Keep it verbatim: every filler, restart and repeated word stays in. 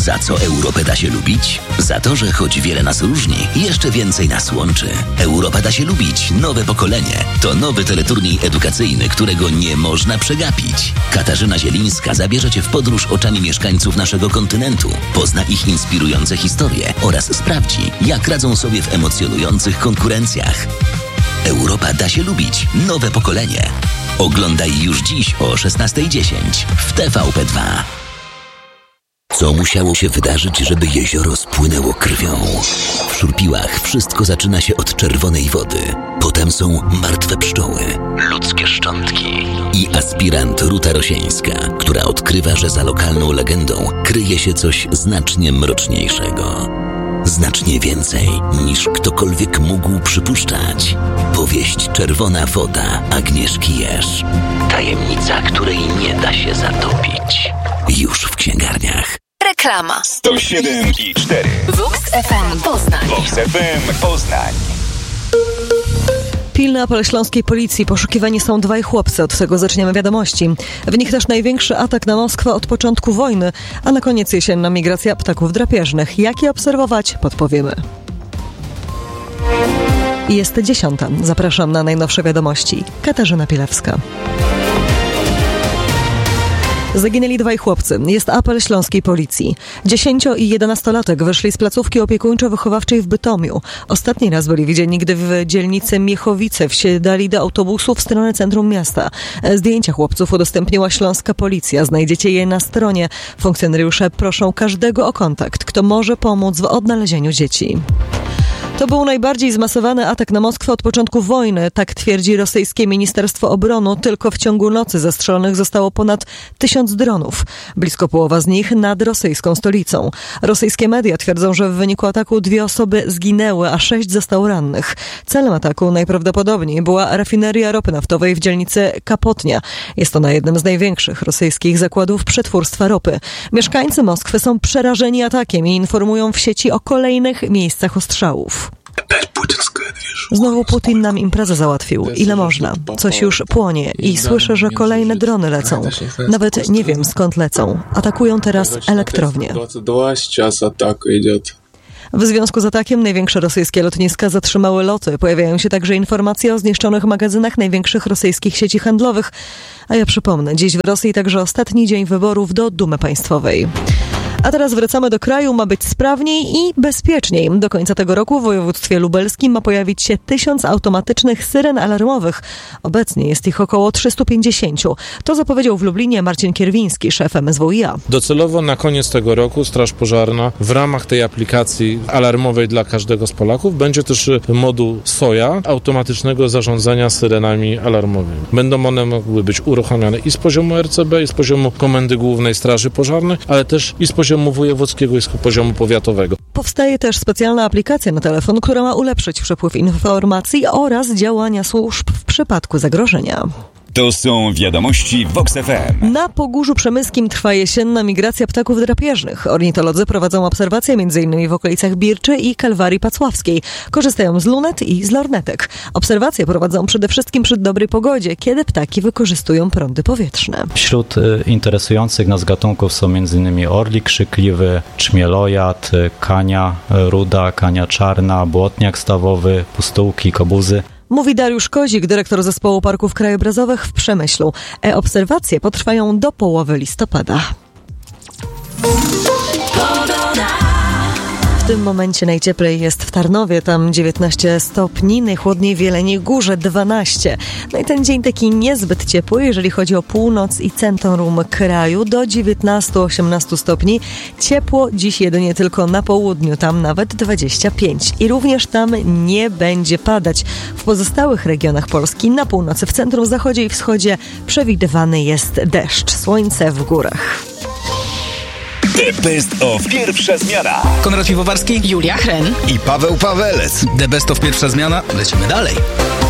Za co Europę da się lubić? Za to, że choć wiele nas różni, jeszcze więcej nas łączy. Europa da się lubić. Nowe pokolenie. To nowy teleturniej edukacyjny, którego nie można przegapić. Katarzyna Zielińska zabierze Cię w podróż oczami mieszkańców naszego kontynentu. Pozna ich inspirujące historie oraz sprawdzi, jak radzą sobie w emocjonujących konkurencjach. Europa da się lubić. Nowe pokolenie. Oglądaj już dziś o szesnasta dziesięć w T V P dwa. Co musiało się wydarzyć, żeby jezioro spłynęło krwią? W Szurpiłach wszystko zaczyna się od czerwonej wody. Potem są martwe pszczoły, ludzkie szczątki i aspirant Ruta Rosieńska, która odkrywa, że za lokalną legendą kryje się coś znacznie mroczniejszego. Znacznie więcej niż ktokolwiek mógł przypuszczać. Powieść Czerwona woda Agnieszki Jerz. Tajemnica, której nie da się zatopić. Już w księgarniach. Reklama. sto siedem i cztery. Vox F M Poznań. Vox F M Poznań. Pilny apel śląskiej policji. Poszukiwani są dwaj chłopcy. Od tego zaczniemy wiadomości. W nich też największy atak na Moskwę od początku wojny, a na koniec jesienna migracja ptaków drapieżnych. Jak je obserwować? Podpowiemy. Jest dziesiąta. Zapraszam na najnowsze wiadomości. Katarzyna Pielewska. Zaginęli dwaj chłopcy. Jest apel śląskiej policji. Dziesięcio- i jedenastolatek wyszli z placówki opiekuńczo-wychowawczej w Bytomiu. Ostatni raz byli widziani, gdy w dzielnicy Miechowice wsiadali do autobusu w stronę centrum miasta. Zdjęcia chłopców udostępniła śląska policja. Znajdziecie je na stronie. Funkcjonariusze proszą każdego o kontakt, kto może pomóc w odnalezieniu dzieci. To był najbardziej zmasowany atak na Moskwę od początku wojny, tak twierdzi rosyjskie Ministerstwo Obrony. Tylko w ciągu nocy zastrzelonych zostało ponad tysiąc dronów. Blisko połowa z nich nad rosyjską stolicą. Rosyjskie media twierdzą, że w wyniku ataku dwie osoby zginęły, a sześć zostało rannych. Celem ataku najprawdopodobniej była rafineria ropy naftowej w dzielnicy Kapotnia. Jest ona jednym z największych rosyjskich zakładów przetwórstwa ropy. Mieszkańcy Moskwy są przerażeni atakiem i informują w sieci o kolejnych miejscach ostrzałów. Znowu Putin nam imprezę załatwił. Ile można? Coś już płonie i słyszę, że kolejne drony lecą. Nawet nie wiem, skąd lecą. Atakują teraz elektrownię. W związku z atakiem największe rosyjskie lotniska zatrzymały loty. Pojawiają się także informacje o zniszczonych magazynach największych rosyjskich sieci handlowych. A ja przypomnę, dziś w Rosji także ostatni dzień wyborów do Dumy Państwowej. A teraz wracamy do kraju. Ma być sprawniej i bezpieczniej. Do końca tego roku w województwie lubelskim ma pojawić się tysiąc automatycznych syren alarmowych. Obecnie jest ich około trzysta pięćdziesiąt. To zapowiedział w Lublinie Marcin Kierwiński, szef M S W i A. Docelowo na koniec tego roku Straż Pożarna w ramach tej aplikacji alarmowej dla każdego z Polaków będzie też moduł SOJA, automatycznego zarządzania syrenami alarmowymi. Będą one mogły być uruchamiane i z poziomu R C B, i z poziomu Komendy Głównej Straży Pożarnej, ale też i z poziomu wojewódzkiego i z poziomu powiatowego. Powstaje też specjalna aplikacja na telefon, która ma ulepszyć przepływ informacji oraz działania służb w przypadku zagrożenia. To są wiadomości Vox F M. Na Pogórzu Przemyskim trwa jesienna migracja ptaków drapieżnych. Ornitolodzy prowadzą obserwacje m.in. w okolicach Birczy i Kalwarii Pacławskiej. Korzystają z lunet i z lornetek. Obserwacje prowadzą przede wszystkim przy dobrej pogodzie, kiedy ptaki wykorzystują prądy powietrzne. Wśród y, interesujących nas gatunków są m.in. orlik krzykliwy, czmielojad, kania ruda, kania czarna, błotniak stawowy, pustułki, kobuzy. Mówi Dariusz Kozik, dyrektor zespołu parków krajobrazowych w Przemyślu. E-obserwacje potrwają do połowy listopada. W tym momencie najcieplej jest w Tarnowie, tam dziewiętnaście stopni, najchłodniej w Jeleniej Górze dwanaście. No i ten dzień taki niezbyt ciepły, jeżeli chodzi o północ i centrum kraju, do dziewiętnaście do osiemnastu stopni. Ciepło dziś jedynie tylko na południu, tam nawet dwadzieścia pięć. I również tam nie będzie padać. W pozostałych regionach Polski, na północy, w centrum, zachodzie i wschodzie przewidywany jest deszcz, słońce w górach. The Best of Pierwsza Zmiana. Konrad Piwowarski, Julia Hren i Paweł Pawelec. The Best of Pierwsza Zmiana. Lecimy dalej.